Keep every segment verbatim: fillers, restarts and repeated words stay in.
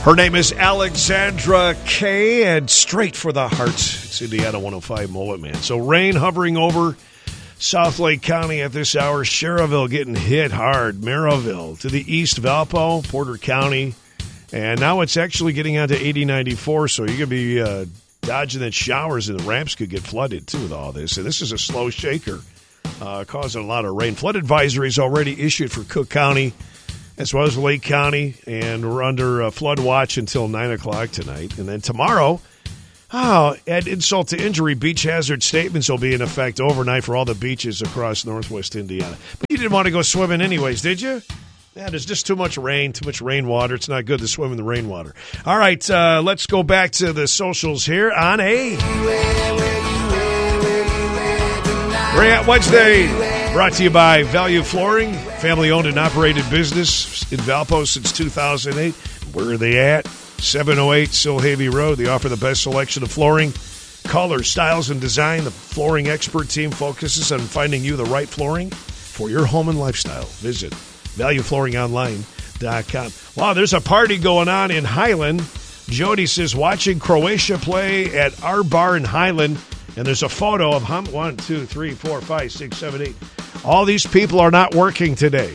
Her name is Alexandra Kay, and straight for the heart, it's Indiana one oh five Mullet Man. So rain hovering over South Lake County at this hour. Sherrville getting hit hard. Merrillville to the east, Valpo, Porter County. And now it's actually getting onto eighty ninety-four, so you're going to be uh, dodging the showers, and the ramps could get flooded, too, with all this. And this is a slow shaker, uh, causing a lot of rain. Flood advisories already issued for Cook County, as well as Lake County, and we're under uh, flood watch until nine o'clock tonight. And then tomorrow, oh, add insult to injury, beach hazard statements will be in effect overnight for all the beaches across northwest Indiana. But you didn't want to go swimming anyways, did you? Yeah, there's just too much rain, too much rainwater. It's not good to swim in the rainwater. All right, uh, let's go back to the socials here on a Ray at Wednesday. Brought to you by Value Flooring, family-owned and operated business in Valpo since two thousand eight. Where are they at? seven oh eight Silhavy Road. They offer the best selection of flooring, colors, styles, and design. The flooring expert team focuses on finding you the right flooring for your home and lifestyle. Visit value flooring online dot com. Wow, there's a party going on in Highland. Jody says, watching Croatia play at our bar in Highland, and there's a photo of hum- one, two, three, four, five, six, seven, eight. All these people are not working today.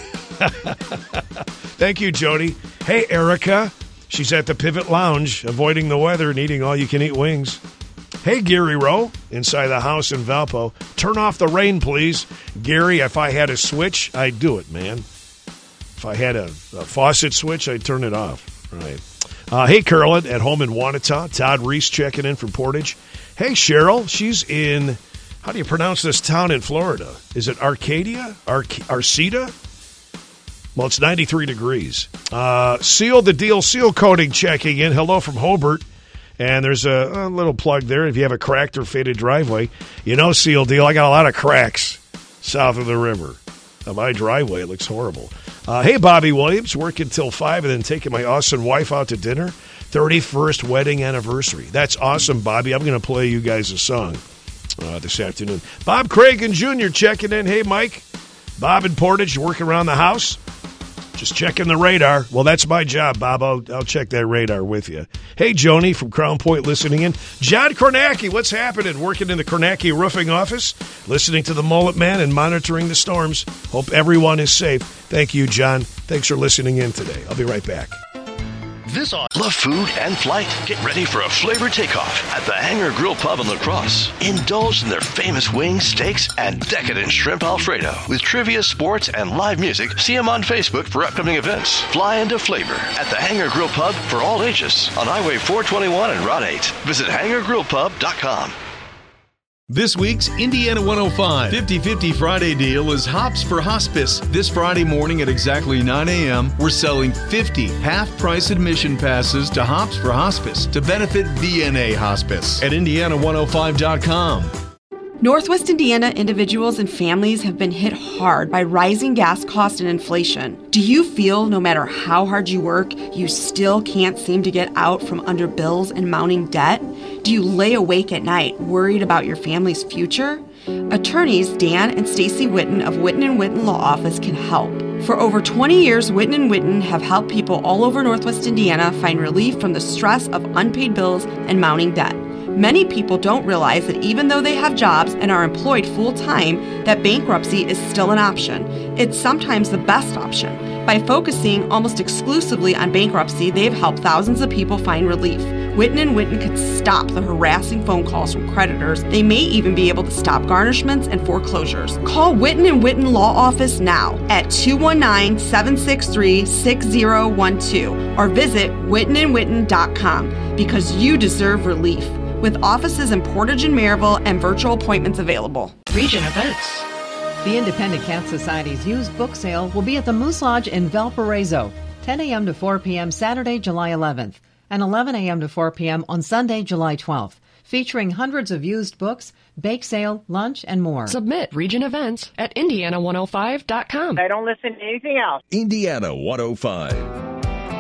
Thank you, Jody. Hey, Erica. She's at the Pivot Lounge, avoiding the weather and eating all-you-can-eat wings. Hey, Gary Rowe, inside the house in Valpo. Turn off the rain, please. Gary, if I had a switch, I'd do it, man. If I had a, a faucet switch, I'd turn it off. All right. Uh, hey, Curlin, at home in Wanata. Todd Reese checking in from Portage. Hey, Cheryl, she's in, how do you pronounce this town in Florida? Is it Arcadia? Ar- Arceta? Well, it's ninety-three degrees. Uh, Seal the Deal Seal Coating checking in. Hello from Hobart. And there's a, a little plug there. If you have a cracked or faded driveway, you know, Seal Deal, I got a lot of cracks south of the river. Now, my driveway looks horrible. Uh, hey, Bobby Williams, working till five and then taking my awesome wife out to dinner. thirty-first wedding anniversary. That's awesome, Bobby. I'm going to play you guys a song uh, this afternoon. Bob Cragen Junior checking in. Hey, Mike. Bob in Portage, working around the house. Just checking the radar. Well, that's my job, Bob. I'll, I'll check that radar with you. Hey, Joni from Crown Point listening in. John Kornacki, what's happening? Working in the Kornacki roofing office, listening to the Mullet Man and monitoring the storms. Hope everyone is safe. Thank you, John. Thanks for listening in today. I'll be right back. This on Love food and flight? Get ready for a flavor takeoff at the Hangar Grill Pub in La Crosse. Indulge in their famous wings, steaks, and decadent shrimp Alfredo. With trivia, sports, and live music, see them on Facebook for upcoming events. Fly into flavor at the Hangar Grill Pub for all ages on Highway four twenty-one and Route eight. Visit hangar grill pub dot com. This week's Indiana one oh five fifty-fifty Friday deal is Hops for Hospice. This Friday morning at exactly nine a.m., we're selling fifty half-price admission passes to Hops for Hospice to benefit V N A Hospice at indiana one oh five dot com. Northwest Indiana individuals and families have been hit hard by rising gas costs and inflation. Do you feel no matter how hard you work, you still can't seem to get out from under bills and mounting debt? Do you lay awake at night worried about your family's future? Attorneys Dan and Stacy Witten of Witten and Witten Law Office can help. For over twenty years, Witten and Witten have helped people all over Northwest Indiana find relief from the stress of unpaid bills and mounting debt. Many people don't realize that even though they have jobs and are employed full-time, that bankruptcy is still an option. It's sometimes the best option. By focusing almost exclusively on bankruptcy, they've helped thousands of people find relief. Witten and Witten could stop the harassing phone calls from creditors. They may even be able to stop garnishments and foreclosures. Call Witten and Witten Law Office now at two one nine, seven six three, six zero one two or visit witten and witten dot com because you deserve relief. With offices in Portage and Maryville and virtual appointments available. Region events. The Independent Cat Society's used book sale will be at the Moose Lodge in Valparaiso, ten a.m. to four p.m. Saturday, July eleventh, and eleven a.m. to four p.m. on Sunday, July twelfth, featuring hundreds of used books, bake sale, lunch, and more. Submit region events at indiana one oh five dot com. I don't listen to anything else. Indiana one oh five.